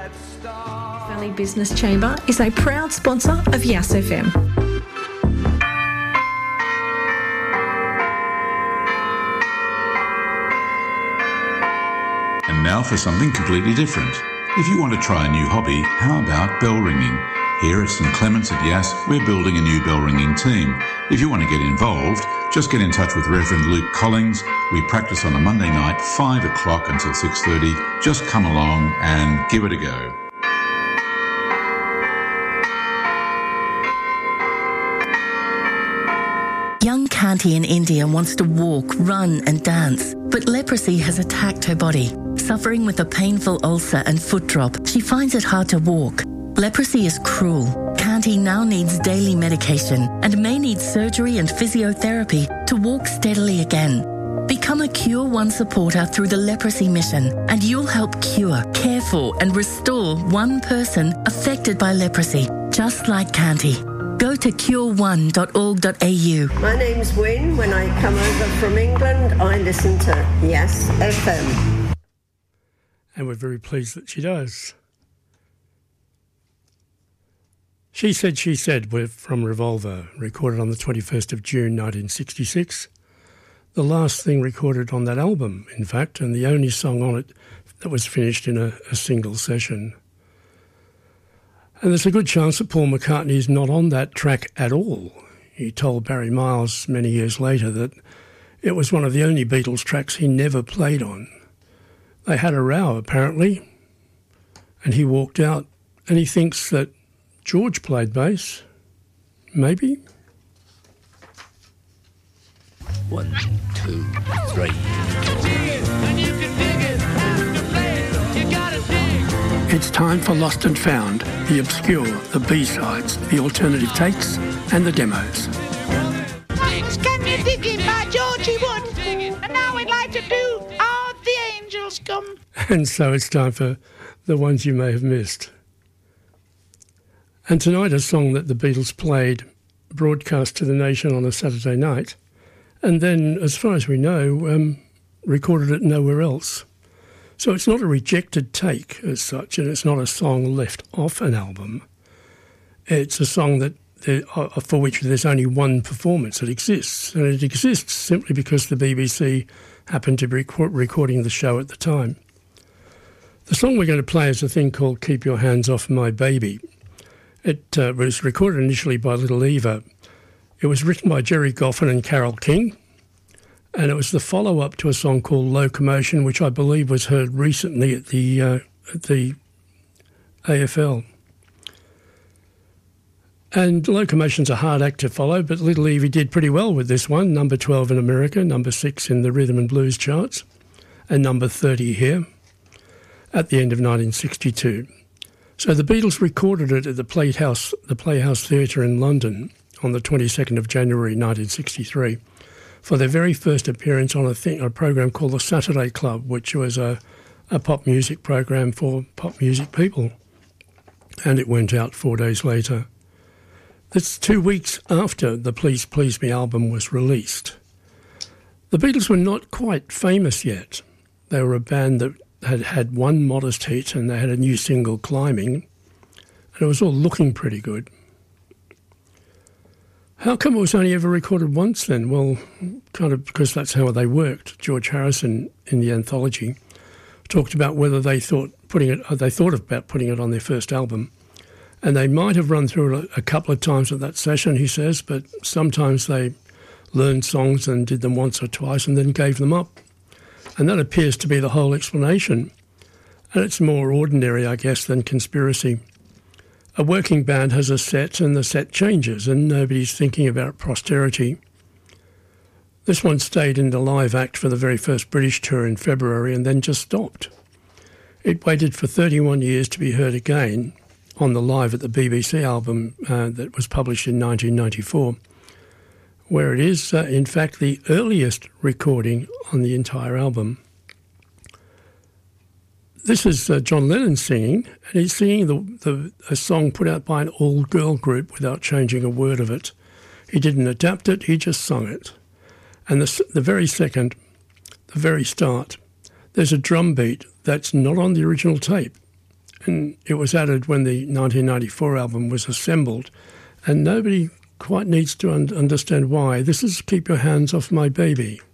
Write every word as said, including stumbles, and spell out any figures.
Valley Business Chamber is a proud sponsor of Yas F M. And now for something completely different. If you want to try a new hobby, how about bell ringing? Here at St Clements at Yass, we're building a new bell ringing team. If you want to get involved, just get in touch with Reverend Luke Collings. We practice on a Monday night, five o'clock until six thirty. Just come along and give it a go. Young Kanti in India wants to walk, run and dance, but leprosy has attacked her body. Suffering with a painful ulcer and foot drop, she finds it hard to walk. Leprosy is cruel. Kanti now needs daily medication and may need surgery and physiotherapy to walk steadily again. Become a Cure One supporter through the Leprosy Mission and you'll help cure, care for and restore one person affected by leprosy, just like Kanti. Go to cure one dot org dot a u. My name's Wynne. When I come over from England, I listen to Yas F M. And we're very pleased that she does. She Said, She Said, we're from Revolver, recorded on the twenty-first of June nineteen sixty-six. The last thing recorded on that album, in fact, and the only song on it that was finished in a, a single session. And there's a good chance that Paul McCartney is not on that track at all. He told Barry Miles many years later that it was one of the only Beatles tracks he never played on. They had a row, apparently, and he walked out, and he thinks that George played bass. Maybe? One, two, three. It's time for Lost and Found, the obscure, the B-sides, the alternative takes, and the demos. Thanks, Can You Dig It by Georgie Wood. And now we'd like to do All the Angels Come. And so it's time for the ones you may have missed. And tonight a song that the Beatles played, broadcast to the nation on a Saturday night, and then, as far as we know, um, recorded it nowhere else. So it's not a rejected take as such, and it's not a song left off an album. It's a song that there, uh, for which there's only one performance that exists, and it exists simply because the B B C happened to be record- recording the show at the time. The song we're going to play is a thing called Keep Your Hands Off My Baby. It uh, was recorded initially by Little Eva. It was written by Jerry Goffin and Carole King, and it was the follow-up to a song called Locomotion, which I believe was heard recently at the uh, at the A F L. And Locomotion's a hard act to follow, but Little Evie did pretty well with this one. Number twelve in America, number six in the Rhythm and Blues charts, and number thirty here at the end of nineteen sixty-two. So the Beatles recorded it at the Playhouse, the Playhouse Theatre in London on the twenty-second of January nineteen sixty-three for their very first appearance on a, thing, a program called the Saturday Club, which was a, a pop music program for pop music people. And it went out four days later. That's two weeks after the Please Please Me album was released. The Beatles were not quite famous yet. They were a band that had had one modest hit and they had a new single, Climbing, and it was all looking pretty good. How come it was only ever recorded once then? Well, kind of because that's how they worked. George Harrison, in the anthology, talked about whether they thought putting it, they thought about putting it on their first album, and they might have run through it a couple of times at that session, he says, but sometimes they learned songs and did them once or twice and then gave them up. And that appears to be the whole explanation. And it's more ordinary, I guess, than conspiracy. A working band has a set and the set changes and nobody's thinking about posterity. This one stayed in the live act for the very first British tour in February and then just stopped. It waited for thirty-one years to be heard again on the Live at the B B C album uh, that was published in nineteen ninety-four, where it is, uh, in fact, the earliest recording on the entire album. This is uh, John Lennon singing, and he's singing the, the, a song put out by an all-girl group without changing a word of it. He didn't adapt it, he just sung it. And the, the very second, the very start, there's a drum beat that's not on the original tape, and it was added when the nineteen ninety-four album was assembled, and nobody quite needs to un- understand why. This is Keep Your Hands Off My Baby.